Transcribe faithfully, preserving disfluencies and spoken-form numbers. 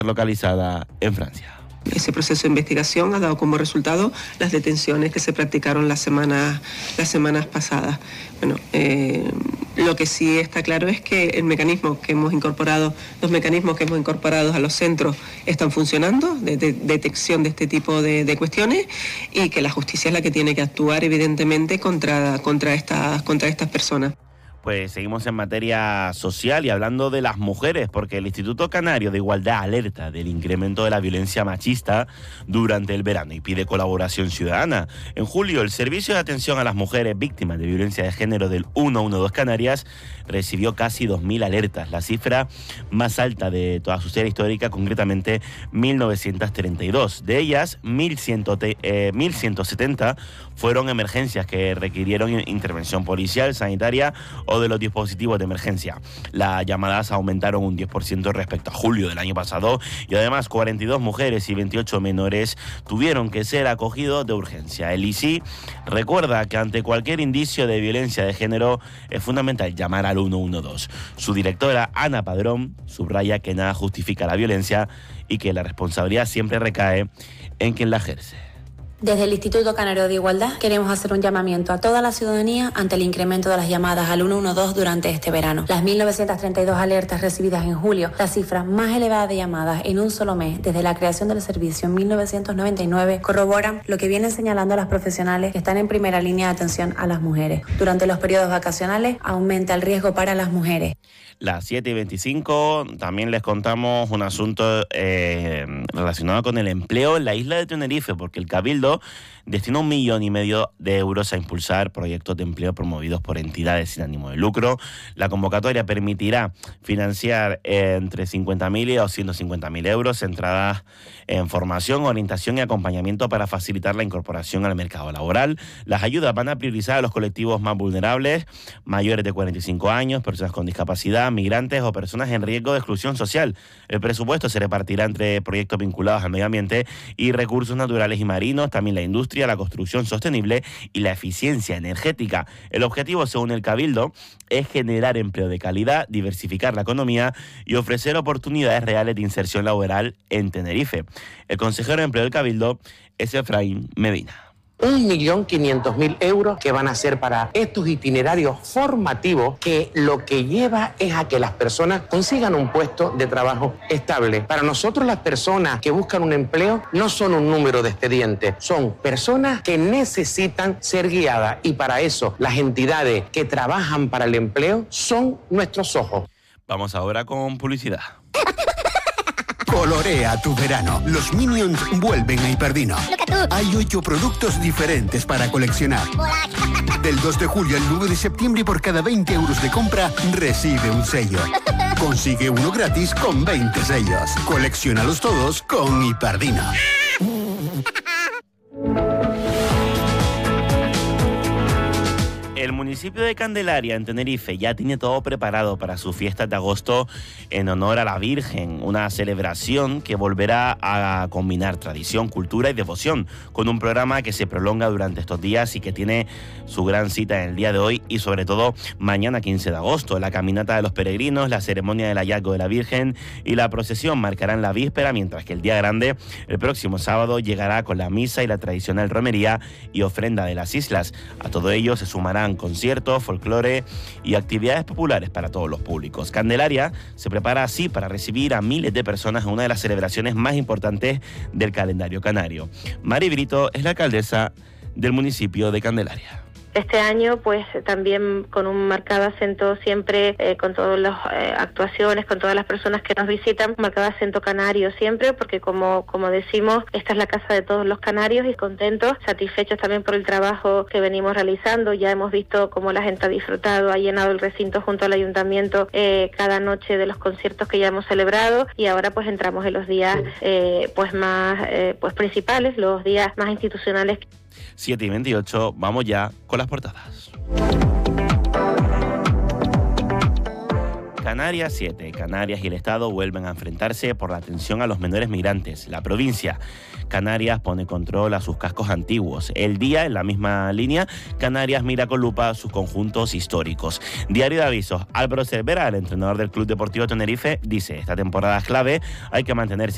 localizada en Francia. Ese proceso de investigación ha dado como resultado las detenciones que se practicaron las semanas, las semanas pasadas. Bueno, eh, lo que sí está claro es que el mecanismo que hemos incorporado, los mecanismos que hemos incorporado a los centros están funcionando, de, de detección de este tipo de, de cuestiones, y que la justicia es la que tiene que actuar, evidentemente, contra, contra, estas, contra estas personas. Pues seguimos en materia social y hablando de las mujeres, porque el Instituto Canario de Igualdad alerta del incremento de la violencia machista durante el verano y pide colaboración ciudadana. En julio, el Servicio de Atención a las Mujeres Víctimas de Violencia de Género del ciento doce Canarias recibió casi dos mil alertas, la cifra más alta de toda su serie histórica, concretamente mil novecientos treinta y dos. De ellas, mil ciento setenta fueron emergencias que requirieron intervención policial, sanitaria o de los dispositivos de emergencia. Las llamadas aumentaron un diez por ciento respecto a julio del año pasado y además cuarenta y dos mujeres y veintiocho menores tuvieron que ser acogidos de urgencia. El I C I recuerda que ante cualquier indicio de violencia de género es fundamental llamar al ciento doce. Su directora, Ana Padrón, subraya que nada justifica la violencia y que la responsabilidad siempre recae en quien la ejerce. Desde el Instituto Canario de Igualdad queremos hacer un llamamiento a toda la ciudadanía ante el incremento de las llamadas al ciento doce durante este verano. Las mil novecientas treinta y dos alertas recibidas en julio, la cifra más elevada de llamadas en un solo mes desde la creación del servicio en mil novecientos noventa y nueve, corroboran lo que vienen señalando las profesionales que están en primera línea de atención a las mujeres. Durante los periodos vacacionales aumenta el riesgo para las mujeres. Las siete y veinticinco, también les contamos un asunto eh, relacionado con el empleo en la isla de Tenerife, porque el Cabildo destina un millón y medio de euros a impulsar proyectos de empleo promovidos por entidades sin ánimo de lucro. La convocatoria permitirá financiar eh, entre cincuenta mil y doscientos cincuenta mil euros centradas en formación, orientación y acompañamiento para facilitar la incorporación al mercado laboral. Las ayudas van a priorizar a los colectivos más vulnerables, mayores de cuarenta y cinco años, personas con discapacidad, migrantes o personas en riesgo de exclusión social. El presupuesto se repartirá entre proyectos vinculados al medio ambiente y recursos naturales y marinos, también la industria, la construcción sostenible y la eficiencia energética. El objetivo, según el Cabildo, es generar empleo de calidad, diversificar la economía y ofrecer oportunidades reales de inserción laboral en Tenerife. El consejero de Empleo del Cabildo es Efraín Medina. un millón quinientos mil euros que van a ser para estos itinerarios formativos que lo que lleva es a que las personas consigan un puesto de trabajo estable. Para nosotros las personas que buscan un empleo no son un número de expediente, son personas que necesitan ser guiadas y para eso las entidades que trabajan para el empleo son nuestros ojos. Vamos ahora con publicidad. Colorea tu verano. Los Minions vuelven a Hiperdino. Hay ocho productos diferentes para coleccionar. Del dos de julio al nueve de septiembre, por cada veinte euros de compra, recibe un sello. Consigue uno gratis con veinte sellos. Colecciónalos todos con Hiperdino. El municipio de Candelaria, en Tenerife, ya tiene todo preparado para su fiesta de agosto en honor a la Virgen, una celebración que volverá a combinar tradición, cultura y devoción, con un programa que se prolonga durante estos días y que tiene su gran cita en el día de hoy y sobre todo mañana quince de agosto. La caminata de los peregrinos, la ceremonia del hallazgo de la Virgen y la procesión marcarán la víspera, mientras que el día grande, el próximo sábado, llegará con la misa y la tradicional romería y ofrenda de las islas. A todo ello se sumarán conciertos, folclore y actividades populares para todos los públicos. Candelaria se prepara así para recibir a miles de personas en una de las celebraciones más importantes del calendario canario. Mari Brito es la alcaldesa del municipio de Candelaria. Este año, pues también con un marcado acento siempre, eh, con todas las eh, actuaciones, con todas las personas que nos visitan, marcado acento canario siempre, porque como, como decimos, esta es la casa de todos los canarios y contentos, satisfechos también por el trabajo que venimos realizando. Ya hemos visto cómo la gente ha disfrutado, ha llenado el recinto junto al ayuntamiento eh, cada noche de los conciertos que ya hemos celebrado y ahora pues entramos en los días eh, pues más eh, pues principales, los días más institucionales. siete y veintiocho, vamos ya con las portadas. Canarias siete. Canarias y el Estado vuelven a enfrentarse por la atención a los menores migrantes. La provincia. Canarias pone control a sus cascos antiguos. El Día, en la misma línea, Canarias mira con lupa sus conjuntos históricos. Diario de Avisos. Álvaro Cervera, el entrenador del Club Deportivo Tenerife, dice: esta temporada es clave, hay que mantenerse